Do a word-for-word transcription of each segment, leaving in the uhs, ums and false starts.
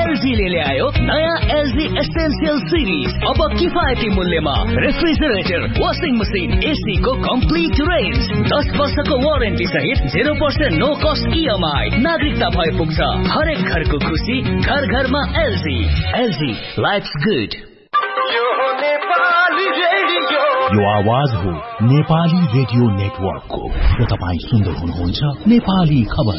एलजीले ल्यायो नयाँ LG essential series. अब किफायती मूल्यमा रेफ्रिजरेटर, वाशिङ मसिन, एसी को कम्प्लिट रेन्ज, दस वर्षको वारेन्टी सहित zero percent no cost EMI. नागरिकता भए पुग्छ हरेक घरको खुसी, घर घरमा एलजी। LG lives good. यो आवाज हो नेपाली रेडियो नेटवर्कको र तपाईँ सुन्दै हुनुहुन्छ नेपाली खबर।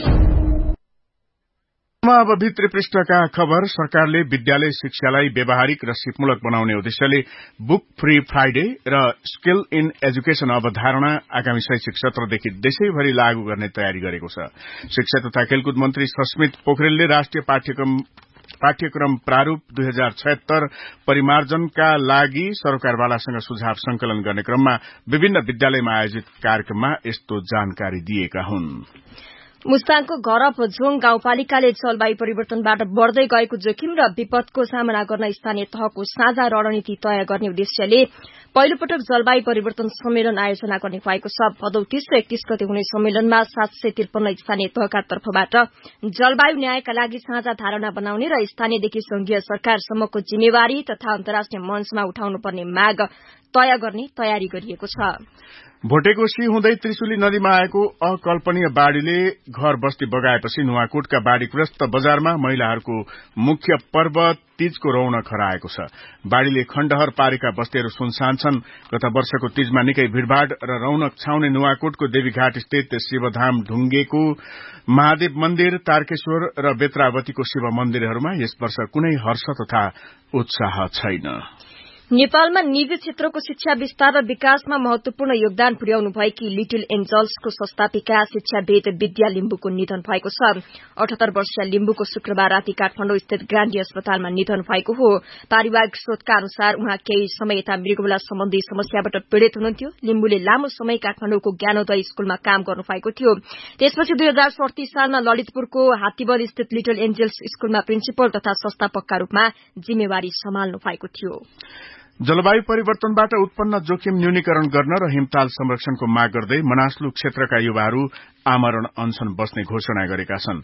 अब भित्री पृष्ठका खबर। सरकारले विद्यालय शिक्षालाई व्यावहारिक र सिपमूलक बनाउने उद्देश्यले बुक फ्री फ्राइडे र स्किल इन एजुकेशन अवधारणा आगामी शैक्षिक सत्रदेखि देशैभरि लागू गर्ने तयारी गरेको छ। शिक्षा तथा खेलकुद मन्त्री सस्मित पोखरेलले राष्ट्रिय पाठ्यक्रम पाठ्यक्रम प्रारूप दुई हजार छयत्तर परिमार्जनका लागि सरकारवालासँग सुझाव संकलन गर्ने क्रममा विभिन्न विद्यालयमा आयोजित कार्यक्रममा यस्तो जानकारी दिएका हुन्। मुस्ताङको घरप झोङ गाउँपालिकाले जलवायु परिवर्तनबाट बढ़दै गएको जोखिम र विपदको सामना गर्न स्थानीय तहको साझा रणनीति तय गर्ने उद्देश्यले पहिलो पटक जलवायु परिवर्तन सम्मेलन आयोजना गर्ने भएको छ। भदौ तीस र एकतीस गते हुने सम्मेलनमा सात सय त्रिपन्न स्थानीय तहका तर्फबाट जलवायु न्यायका लागि साझा धारणा बनाउने र स्थानीयदेखि संघीय सरकारसम्मको जिम्मेवारी तथा अन्तर्राष्ट्रिय मञ्चमा उठाउनुपर्ने माग तय गर्ने तयारी गरिएको छ। भोटेकोशी हुँदै त्रिशुली नदीमा आएको अकल्पनीय बाढ़ीले घर बस्ती बगाएपछि नुवाकोटका बाढ़ीग्रस्त बजारमा महिलाहरूको मुख्य पर्व तीजको रौनक हराएको छ। बाढ़ीले खण्डहर पारेका बस्तीहरू सुनसान छन्। गत वर्षको तीजमा निकै भीड़भाड़ र रौनक छाउने नुवाकोटको देवीघाट स्थित शिवधाम ढुंगेको महादेव मन्दिर, तारकेश्वर र बेत्रावतीको शिव मन्दिरहरूमा यस वर्ष कुनै हर्ष तथा उत्साह छैन। नेपालमा निजी क्षेत्रको शिक्षा विस्तार र विकासमा महत्वपूर्ण योगदान पुर्याउनु भएकी लिटिल एन्जल्सको संस्थापिका शिक्षाविद विद्या लिम्बुको निधन भएको छ। अठहत्तर वर्षीय लिम्बुको शुक्रबार राति काठमाडौँ स्थित ग्रान्डी अस्पतालमा निधन भएको हो। पारिवारिक स्रोतका अनुसार उहाँ केही समय यता मृगौला सम्बन्धी समस्याबाट पीड़ित हुनुहुन्थ्यो। लिम्बुले लामो समय काठमाडौँको ज्ञानोदय स्कूलमा काम गर्नु भएको थियो। त्यसपछि दुई हजार अडतीस सालमा ललितपुरको हात्तीबल स्थित लिटिल एन्जल्स स्कूलमा प्रिन्सिपल तथा संस्थापकका रूपमा जिम्मेवारी सम्हाल्नु भएको थियो। जलवायु परिवर्तनबाट उत्पन्न जोखिम न्यूनीकरण गर्न र हिमताल संरक्षणको माग गर्दै मनास्लु क्षेत्रका युवाहरू आमरण अनशन बस्ने घोषणा गरेका छन्।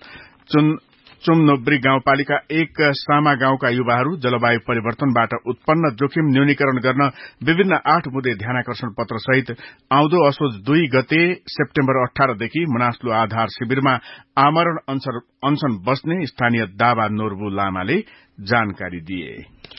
चुमनोब्री गाउँपालिका एक सामा गाउँका युवाहरू जलवायु परिवर्तनबाट उत्पन्न जोखिम न्यूनीकरण गर्न विभिन्न आठ बुँदे ध्यानाकर्षण पत्र सहित आउँदो असोज दुई गते सेप्टेम्बर अठारदेखि मनास्लु आधार शिविरमा आमरण अनशन बस्ने स्थानीय दावा नोर्बु लामाले जानकारी दिए।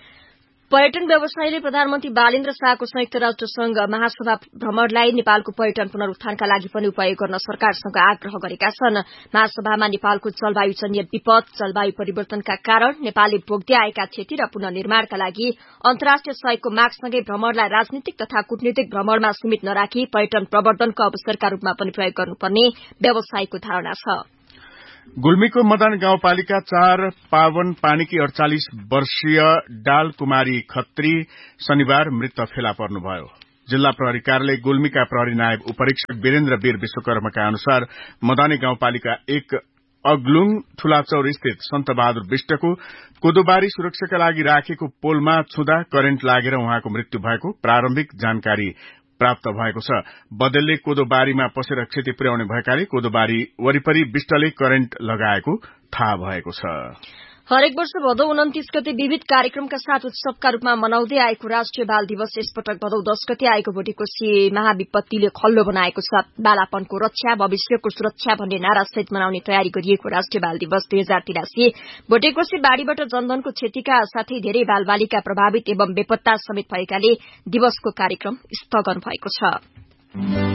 पर्यटन व्यवसायीले प्रधानमन्त्री बालेन्द्र शाहको संयुक्त राष्ट्र संघ महासभा भ्रमणलाई नेपालको पर्यटन पुनरुत्थानका लागि पनि उपयोग गर्न सरकारसँग आग्रह गरेका छन्। महासभामा नेपालको जलवायुजन्य विपद, जलवायु परिवर्तनका कारण नेपालले भोग्दै आएका क्षति र पुनर्निर्माणका लागि अन्तर्राष्ट्रिय सहयोगको मागसँगै भ्रमणलाई राजनीतिक तथा कूटनीतिक भ्रमणमा सीमित नराखी पर्यटन प्रवर्धनको अवसरका रूपमा पनि प्रयोग गर्नुपर्ने व्यवसायीको धारणा छ। गुल्मीको मदन गाउँपालिका चार पावन पानीकी अड़चालिस वर्षीय डाल कुमारी खत्री शनिबार मृत फेला पर्नुभयो। जिल्ला प्रहरी कार्यालय गुल्मीका प्रहरी नायब उपरीक्षक वीरेन्द्र वीर विश्वकर्माका अनुसार मदानी गाउँपालिका एक अग्लुङ ठूलाचौर स्थित सन्त बहादुर विष्टको कोदोबारी सुरक्षाका लागि राखेको पोलमा छुँदा करेन्ट लागेर उहाँको मृत्यु भएको प्रारम्भिक जानकारी प्राप्त भएको छ। बदलले कोदोबारीमा पसेर क्षति पुर्याउने भएकाले कोदोबारी वरिपरि विष्टले करेन्ट लगाएको थाहा भएको छ। हरेक वर्ष भदौ उन्तीस गते विविध कार्यक्रमका साथ उत्सवका रूपमा मनाउँदै आएको राष्ट्रिय बाल दिवस यसपटक भदौ दस गते आएको भोटेकोशी महाविपत्तिले खल्लो बनाएको छ। बालापनको रक्षा, भविष्यको सुरक्षा भन्ने नारासहित मनाउने तयारी गरिएको राष्ट्रिय बाल दिवस दुई हजार तिरासी भोटेकोशी बाढ़ीबाट जनधनको क्षतिका साथै धेरै बालबालिका प्रभावित एवं बेपत्ता समेत भएकाले दिवसको कार्यक्रम स्थगन भएको छ।